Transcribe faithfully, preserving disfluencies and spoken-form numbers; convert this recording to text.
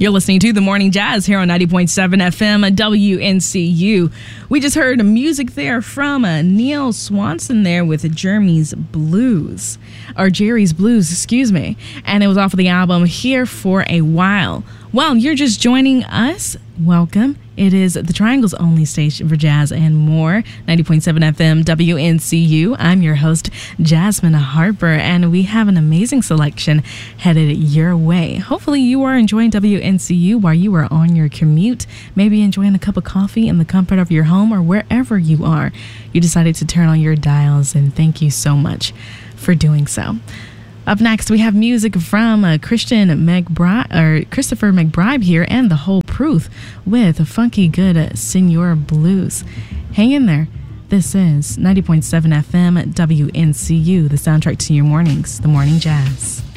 You're listening to The Morning Jazz here on ninety point seven F M W N C U. We just heard music there from uh, Neil Swanson there with Jeremy's Blues, or Jerry's Blues, excuse me. And it was off of the album Here for a While. Well, you're just joining us. Welcome. It is the Triangle's only station for jazz and more, ninety point seven F M W N C U. I'm your host, Jasmine Harper, and we have an amazing selection headed your way. Hopefully you are enjoying W N C U while you are on your commute, maybe enjoying a cup of coffee in the comfort of your home or wherever you are. You decided to turn on your dials, and thank you so much for doing so. Up next, we have music from uh, Christian McBride, or Christopher McBride here, and the whole Pruth with Funky Good uh, Senor Blues. Hang in there. This is ninety point seven F M W N C U, the soundtrack to your mornings, The Morning Jazz.